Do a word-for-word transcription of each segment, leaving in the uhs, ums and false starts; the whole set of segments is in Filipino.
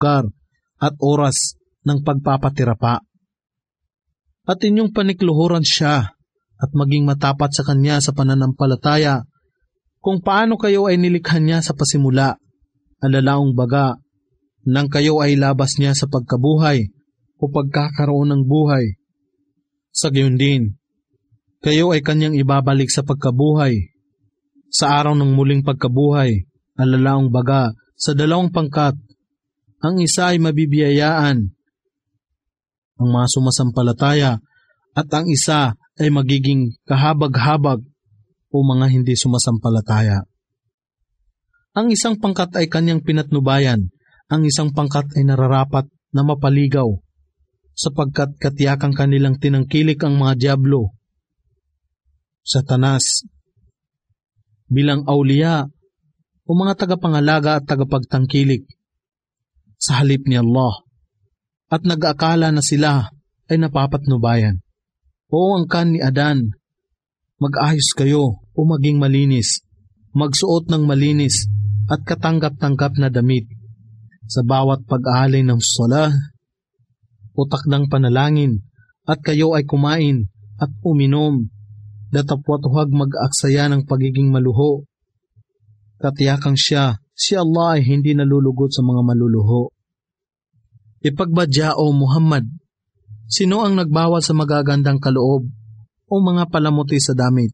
lugar at oras ng pagpapatira pa. At inyong panikluhuran siya at maging matapat sa kanya sa pananampalataya kung paano kayo ay nilikha niya sa pasimula, alalaong baga, nang kayo ay labas niya sa pagkabuhay o pagkakaroon ng buhay. Sa gayon din, kayo ay kanyang ibabalik sa pagkabuhay sa araw ng muling pagkabuhay, alalaong baga, sa dalawang pangkat. Ang isa ay mabibiyayaan, ang mga sumasampalataya, at ang isa ay magiging kahabag-habag o mga hindi sumasampalataya. Ang isang pangkat ay kanyang pinatnubayan, ang isang pangkat ay nararapat na mapaligaw, sapagkat katiyakang kanilang tinangkilik ang mga diablo, Satanas, bilang awliya o mga tagapangalaga at tagapagtangkilik sa halip ni Allah, at nag-aakala na sila ay napapatnubayan. O ang kan ni Adan, mag-ayos kayo o maging malinis, magsuot ng malinis at katanggap-tanggap na damit sa bawat pag-aalay ng salah o takdang panalangin, at kayo ay kumain at uminom, datapwat huwag mag-aksaya ng pagiging maluho. Katiyakang siya, si Allah ay hindi nalulugod sa mga maluluho. Ipagbadya o Muhammad, sino ang nagbawal sa magagandang kaloob o mga palamuti sa damit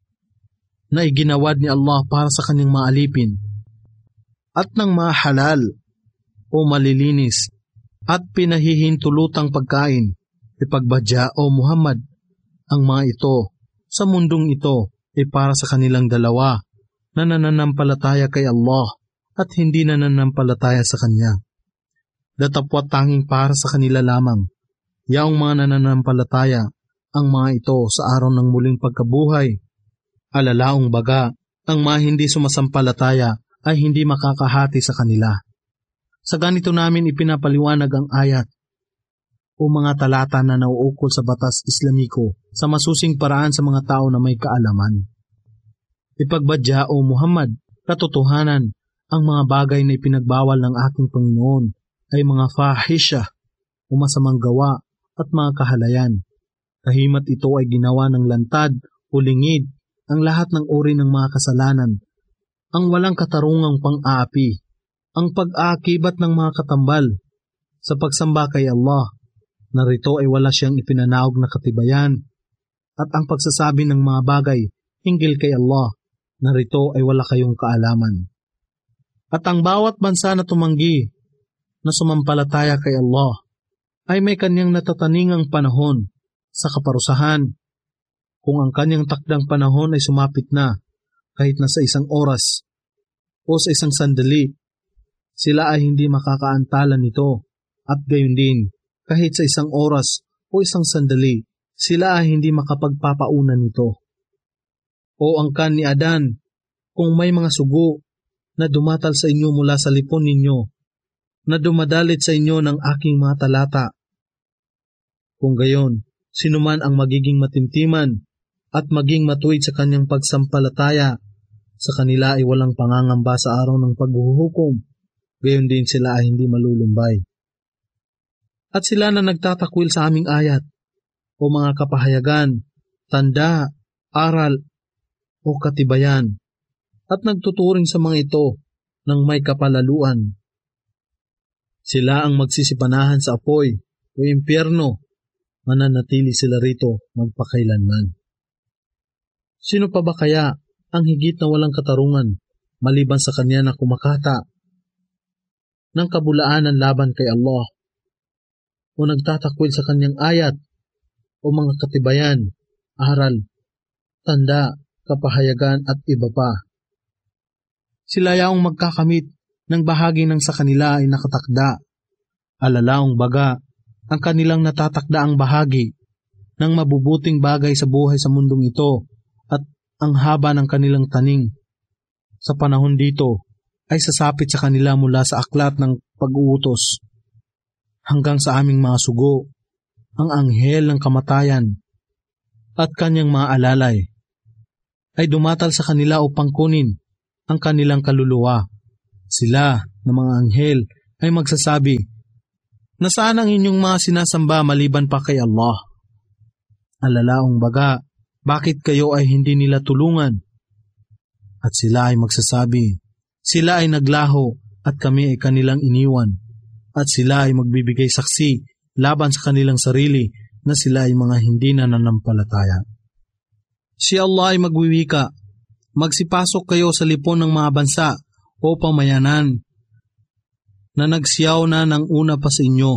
na iginawad ni Allah para sa kanyang mga alipin, at ng mga halal o malilinis at pinahihintulutang pagkain? Ipagbadya o Muhammad, ang mga ito sa mundong ito ay para sa kanilang dalawa na nananampalataya kay Allah at hindi nananampalataya sa Kanya. Datapwat tanging para sa kanila lamang, yaong mga nananampalataya, ang mga ito sa araw ng muling pagkabuhay. Alalaong baga, ang mga hindi sumasampalataya ay hindi makakahati sa kanila. Sa ganito namin ipinapaliwanag ang ayat o mga talata na nauukol sa batas Islamiko sa masusing paraan sa mga tao na may kaalaman. Ipagbadya o Muhammad, katotohanan, ang mga bagay na ipinagbawal ng aking Panginoon ay mga fahisha o masamang gawa at mga kahalayan. Kahimat ito ay ginawa ng lantad o lingid, ang lahat ng uri ng mga kasalanan, ang walang katarungang pang-aapi, ang pag-aakibat ng mga katambal sa pagsamba kay Allah, narito ay wala siyang ipinanaog na katibayan, at ang pagsasabi ng mga bagay hinggil kay Allah, narito ay wala kayong kaalaman. At ang bawat bansa na tumanggi na sumampalataya kay Allah ay may kanyang natataningang panahon sa kaparusahan. Kung ang kanyang takdang panahon ay sumapit na, kahit na sa isang oras o sa isang sandali, sila ay hindi makakaantala nito, at gayon din, kahit sa isang oras o isang sandali, sila ay hindi makapagpapauna nito. O ang kan ni Adan, kung may mga sugo na dumatal sa inyo mula sa lipon ninyo, na dumadalit sa inyo ng aking mga talata. Kung gayon, sino man ang magiging matimtiman at maging matuwid sa kanyang pagsampalataya, sa kanila ay walang pangangamba sa araw ng paghuhukom, gayon din sila ay hindi malulumbay. At sila na nagtatakwil sa aming ayat, o mga kapahayagan, tanda, aral, o katibayan, at nagtuturing sa mga ito ng may kapalaluan. Sila ang magsisipanahan sa apoy o impyerno, mananatili sila rito magpakailanman. Sino pa ba kaya ang higit na walang katarungan maliban sa kanya na kumakata ng kabulaanan laban kay Allah o nagtatakwil sa kanyang ayat o mga katibayan, aral, tanda, kapahayagan at iba pa? Sila yaong magkakamit ng bahagi ng sa kanila ay nakatakda. Alalaong baga, ang kanilang natatakda ang bahagi ng mabubuting bagay sa buhay sa mundong ito at ang haba ng kanilang taning sa panahon dito ay sasapit sa kanila mula sa aklat ng pag-uutos hanggang sa aming mga sugo, ang anghel ng kamatayan at kanyang mga alalay ay dumatal sa kanila upang kunin ang kanilang kaluluwa. Sila na mga anghel ay magsasabi, "Nasaan ang inyong mga sinasamba maliban pa kay Allah?" Alalaong baga, bakit kayo ay hindi nila tulungan? At sila ay magsasabi, "Sila ay naglaho at kami ay kanilang iniwan." At sila ay magbibigay saksi laban sa kanilang sarili na sila ay mga hindi nananampalataya. Si Allah ay magwiwika, "Magsipasok kayo sa lipon ng mga bansa o pamayanan na nagsiyaw na ng una pa sa inyo,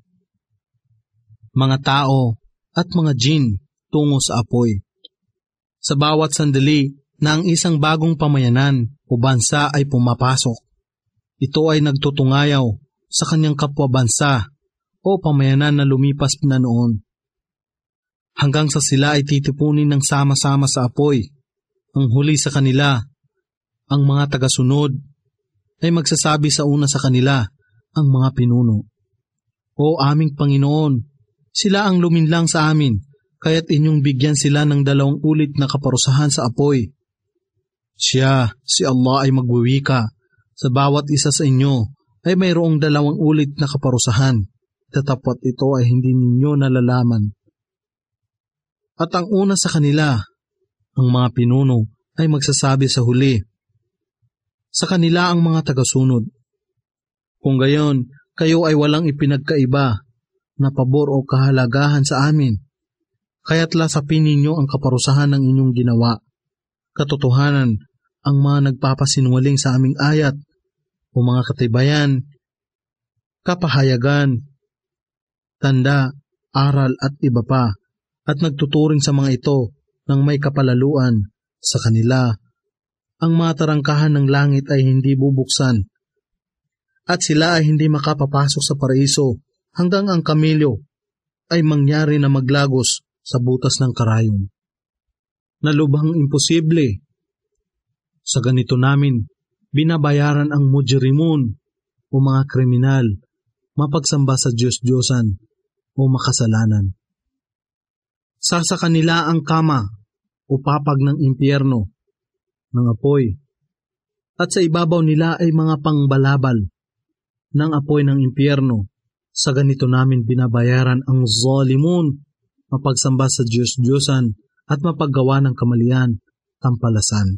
mga tao at mga jin tungo sa apoy. Sa bawat sandali na ang isang bagong pamayanan o bansa ay pumapasok, ito ay nagtutungayaw sa kanyang kapwa bansa o pamayanan na lumipas na noon, hanggang sa sila ay titipunin ng sama-sama sa apoy. Ang huli sa kanila, ang mga tagasunod, ay magsasabi sa una sa kanila, ang mga pinuno, 'O aming Panginoon, sila ang luminlang sa amin, kaya't inyong bigyan sila ng dalawang ulit na kaparusahan sa apoy.' Siya, si Allah ay magwiwika, sa bawat isa sa inyo ay mayroong dalawang ulit na kaparusahan, tatapot ito ay hindi ninyo nalalaman. At ang una sa kanila, ang mga pinuno, ay magsasabi sa huli, sa kanila ang mga tagasunod, 'Kung gayon, kayo ay walang ipinagkaiba na pabor o kahalagahan sa amin, kaya't lasapin ninyo ang kaparusahan ng inyong ginawa. Katotohanan, ang mga nagpapasinungaling sa aming ayat o mga katibayan, kapahayagan, tanda, aral at iba pa, at nagtuturing sa mga ito ng may kapalaluan sa kanila, ang mga tarangkahan ng langit ay hindi bubuksan, at sila ay hindi makapapasok sa paraiso hanggang ang kamilyo ay mangyari na maglagos sa butas ng karayom. Nalubhang imposible. Sa ganito namin, binabayaran ang mujrimun o mga kriminal, mapagsamba sa Diyos-Diyosan o makasalanan. Sasa kanila ang kama o papag ng impyerno, ng apoy, at sa ibabaw nila ay mga pangbalabal ng apoy ng impyerno. Sa ganito namin binabayaran ang zalimun, mapagsamba sa Diyos-Diyosan at mapaggawa ng kamalian, tampalasan.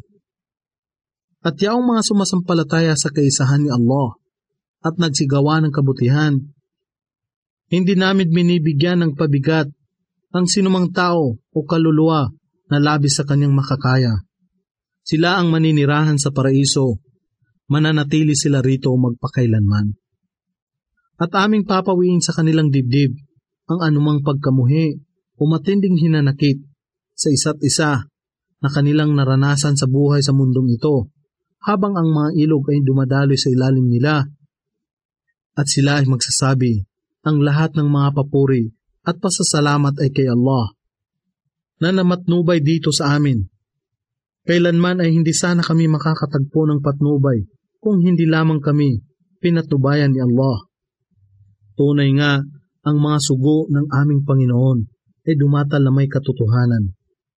At yaong mga sumasampalataya sa kaisahan ni Allah at nagsigawa ng kabutihan, hindi namin binibigyan ng pabigat ang sinumang tao o kaluluwa na labis sa kanyang makakaya. Sila ang maninirahan sa paraiso, mananatili sila rito magpakailanman. At aming papawiin sa kanilang dibdib ang anumang pagkamuhi o matinding hinanakit sa isa't isa na kanilang naranasan sa buhay sa mundong ito, habang ang mga ilog ay dumadaloy sa ilalim nila. At sila ay magsasabi, ang lahat ng mga papuri at pasasalamat ay kay Allah, na namatnubay dito sa amin. Kailanman ay hindi sana kami makakatagpo ng patnubay kung hindi lamang kami pinatubayan ni Allah. Tunay nga, ang mga sugo ng aming Panginoon ay dumatal na may katotohanan.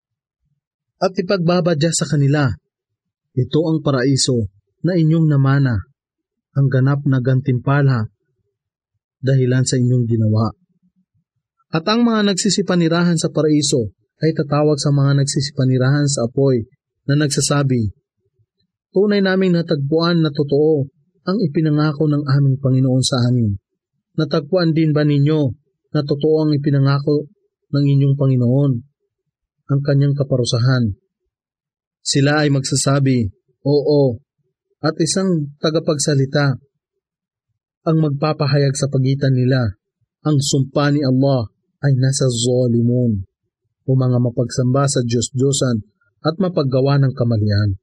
At ipagbabadya sa kanila, ito ang paraiso na inyong namana, ang ganap na gantimpala dahilan sa inyong ginawa. At ang mga nagsisipanirahan sa paraiso ay tatawag sa mga nagsisipanirahan sa apoy na nagsasabi, tunay naming natagpuan na totoo ang ipinangako ng aming Panginoon sa amin. Natagpuan din ba ninyo na totoo ang ipinangako ng inyong Panginoon, ang kanyang kaparusahan? Sila ay magsasabi, oo, at isang tagapagsalita ang magpapahayag sa pagitan nila. Ang sumpa ni Allah ay nasa zalimun o mga mapagsamba sa Diyos-Diyosan at mapaggawa ng kamalian.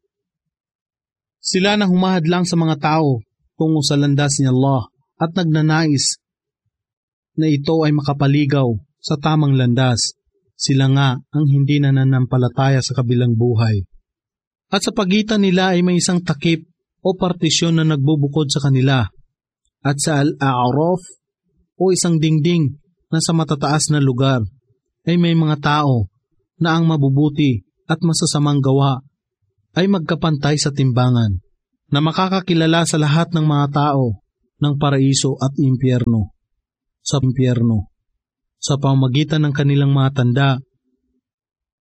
Sila na humahadlang sa mga tao tungo sa landas ni Allah at nagnanais na ito ay makapaligaw sa tamang landas. Sila nga ang hindi nananampalataya sa kabilang buhay. At sa pagitan nila ay may isang takip o partisyon na nagbubukod sa kanila. At sa Al-A'raf o isang dingding na sa matataas na lugar ay may mga tao na ang mabubuti at masasamang gawa ay magkapantay sa timbangan, na makakakilala sa lahat ng mga tao ng paraiso at impyerno. Sa impyerno, sa pamagitan ng kanilang mga tanda